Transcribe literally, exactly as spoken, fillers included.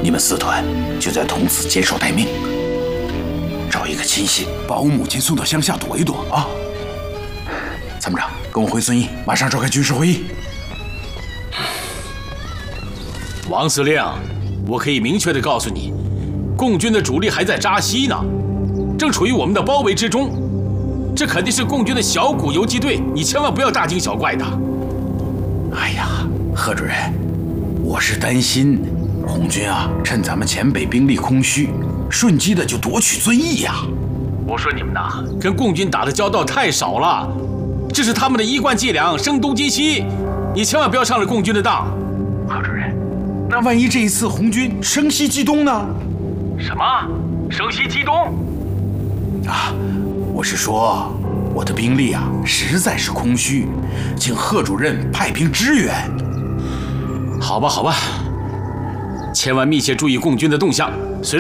你们四团就在同此坚守待命，找一个亲信把我母亲送到乡下躲一躲啊！参谋长，跟我回遵义，马上召开军事会议。 王司令，我可以明确地告诉你，共军的主力还在扎西呢，正处于我们的包围之中。这肯定是共军的小股游击队，你千万不要大惊小怪的。 哎呀，贺主任，我是担心红军啊，趁咱们前北兵力空虚，顺机的就夺取遵义呀。 我说你们呐，跟共军打的交道太少了，这是他们的一贯伎俩，声东击西，你千万不要上了共军的当。 贺主任，那万一这一次红军声西击东呢？ 什么？声西击东？ 啊，我是说，我的兵力啊实在是空虚，请贺主任派兵支援。 好吧，好吧，千万密切注意共军的动向，随